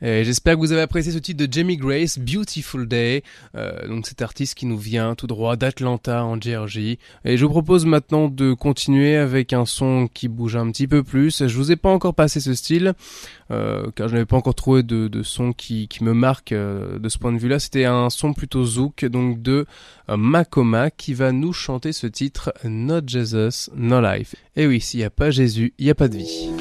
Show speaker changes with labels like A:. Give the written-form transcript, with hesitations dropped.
A: Et j'espère que vous avez apprécié ce titre de Jamie Grace, Beautiful Day, donc cet artiste qui nous vient tout droit d'Atlanta en Géorgie. Et je vous propose maintenant de continuer avec un son qui bouge un petit peu plus. Je vous ai pas encore passé ce style, car je n'avais pas encore trouvé de son qui me marque de ce point de vue-là. C'était un son plutôt zouk, donc de Makoma, qui va nous chanter ce titre Not Jesus, No Life. Et oui, s'il n'y a pas Jésus, il n'y a pas de vie.